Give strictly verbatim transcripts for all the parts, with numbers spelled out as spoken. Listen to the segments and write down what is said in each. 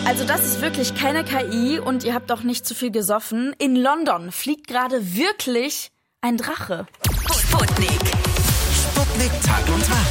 Also das ist wirklich keine K I und ihr habt auch nicht zu viel gesoffen. In London fliegt gerade wirklich ein Drache. Sputnik. Sputnik Tag und Tag.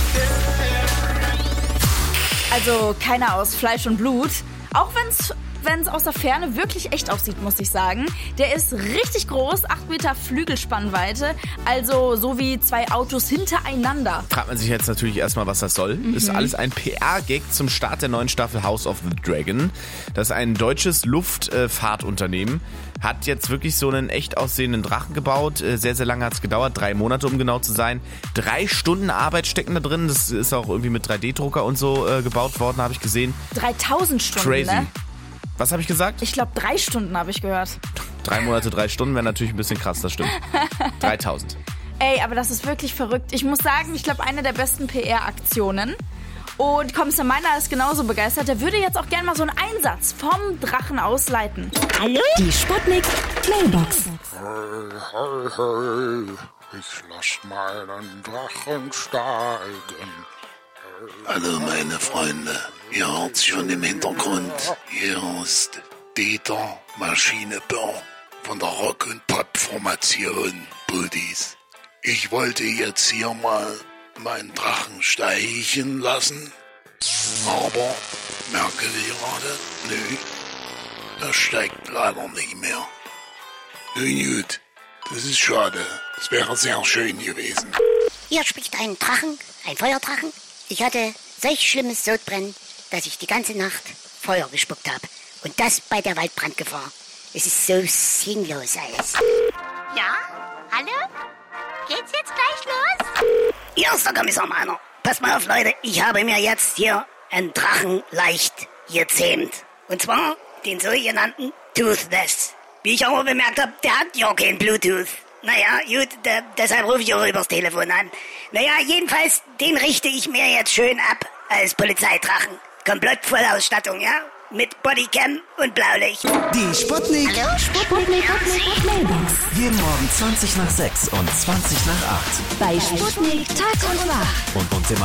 Also keiner aus Fleisch und Blut. Auch wenn's wenn es aus der Ferne wirklich echt aussieht, muss ich sagen. Der ist richtig groß, acht Meter Flügelspannweite, also so wie zwei Autos hintereinander. Fragt man sich jetzt natürlich erstmal, was das soll. Mhm. Ist alles ein P R-Gag zum Start der neuen Staffel House of the Dragon. Das ist ein deutsches Luftfahrtunternehmen. Hat jetzt wirklich so einen echt aussehenden Drachen gebaut. Sehr, sehr lange hat es gedauert. Drei Monate, um genau zu sein. Drei Stunden Arbeit stecken da drin. Das ist auch irgendwie mit drei D-Drucker und so äh, gebaut worden, habe ich gesehen. dreitausend Stunden, Crazy. Ne? Was habe ich gesagt? Ich glaube, drei Stunden habe ich gehört. Drei Monate, drei Stunden wäre natürlich ein bisschen krass, das stimmt. dreitausend. Ey, aber das ist wirklich verrückt. Ich muss sagen, ich glaube, eine der besten P R-Aktionen. Und Kommissar Meiner ist genauso begeistert. Der würde jetzt auch gerne mal so einen Einsatz vom Drachen ausleiten. Hallo? Die Sputnik Mailbox. Ich lass meinen Drachen steigen. Hallo meine Freunde, ihr hört schon im Hintergrund, hier ist Dieter Maschinebau von der Rock- und Pop-Formation Buddies. Ich wollte jetzt hier mal meinen Drachen steigen lassen, aber merke gerade, nö, der steigt leider nicht mehr. Nun gut, das ist schade, das wäre sehr schön gewesen. Hier spricht ein Drachen, ein Feuerdrachen. Ich hatte solch schlimmes Sodbrennen, dass ich die ganze Nacht Feuer gespuckt habe. Und das bei der Waldbrandgefahr. Es ist so sinnlos alles. Ja? Hallo? Geht's jetzt gleich los? Hier ist der Kommissar Meiner. Passt mal auf, Leute. Ich habe mir jetzt hier einen Drachen leicht gezähmt. Und zwar den sogenannten Toothless. Wie ich aber bemerkt habe, der hat ja kein Bluetooth. Naja, gut, de- deshalb rufe ich auch übers Telefon an. Naja, jedenfalls, den richte ich mir jetzt schön ab als Polizeidrachen. Komplett Vollausstattung, ja? Mit Bodycam und Blaulicht. Die Sputnik. Hallo? Sputnik Mailbox. Jeden Morgen zwanzig nach sechs und zwanzig nach acht. Bei Sputnik Tag und Wach. Und uns im